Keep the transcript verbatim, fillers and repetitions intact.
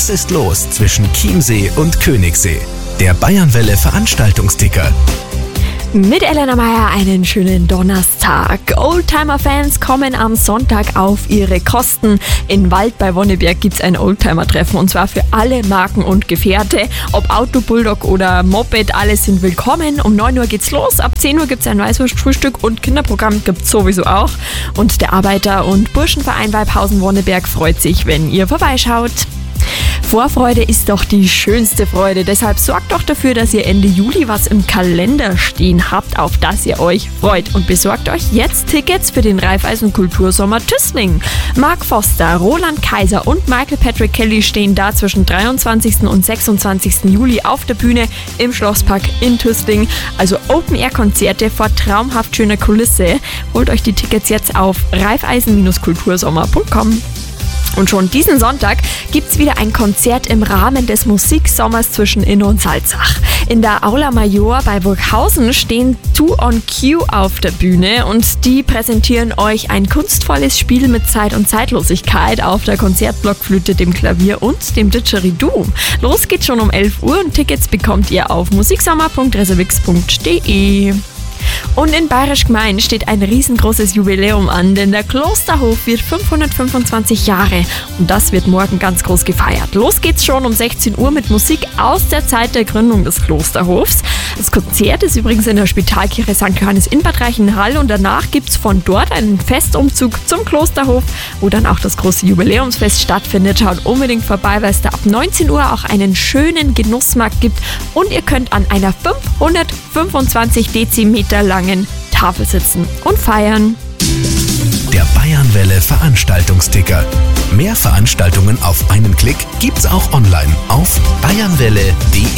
Was ist los zwischen Chiemsee und Königssee? Der Bayernwelle Veranstaltungsticker. Mit Elena Meyer einen schönen Donnerstag. Oldtimer-Fans kommen am Sonntag auf ihre Kosten. In Wald bei Wonneberg gibt's ein Oldtimer-Treffen und zwar für alle Marken und Gefährte. Ob Auto, Bulldog oder Moped, alle sind willkommen. Um neun Uhr geht's los, ab zehn Uhr gibt's ein Weißwurstfrühstück und Kinderprogramm gibt's sowieso auch. Und der Arbeiter- und Burschenverein Weibhausen-Wonneberg freut sich, wenn ihr vorbeischaut. Vorfreude ist doch die schönste Freude, deshalb sorgt doch dafür, dass ihr Ende Juli was im Kalender stehen habt, auf das ihr euch freut, und besorgt euch jetzt Tickets für den Raiffeisen Kultursommer Tüßling. Mark Foster, Roland Kaiser und Michael Patrick Kelly stehen da zwischen dreiundzwanzigsten und sechsundzwanzigsten Juli auf der Bühne im Schlosspark in Tüßling, also Open-Air-Konzerte vor traumhaft schöner Kulisse. Holt euch die Tickets jetzt auf raiffeisen Bindestrich kultursommer Punkt com. Und schon diesen Sonntag gibt's wieder ein Konzert im Rahmen des Musiksommers zwischen Inn und Salzach. In der Aula Major bei Burghausen stehen Two on Q auf der Bühne und die präsentieren euch ein kunstvolles Spiel mit Zeit und Zeitlosigkeit auf der Konzertblockflöte, dem Klavier und dem Didgeridoo. Los geht's schon um elf Uhr und Tickets bekommt ihr auf musiksommer punkt reservix punkt de. Und in Bayerisch Gmein steht ein riesengroßes Jubiläum an, denn der Klosterhof wird fünfhundertfünfundzwanzig Jahre und das wird morgen ganz groß gefeiert. Los geht's schon um sechzehn Uhr mit Musik aus der Zeit der Gründung des Klosterhofs. Das Konzert ist übrigens in der Spitalkirche Sankt Johannes in Bad Reichenhall und danach gibt's von dort einen Festumzug zum Klosterhof, wo dann auch das große Jubiläumsfest stattfindet. Schaut unbedingt vorbei, weil es da ab neunzehn Uhr auch einen schönen Genussmarkt gibt und ihr könnt an einer fünfhundertfünfundzwanzig Dezimeter langen Tafel sitzen und feiern. Der Bayernwelle Veranstaltungsticker. Mehr Veranstaltungen auf einen Klick gibt's auch online auf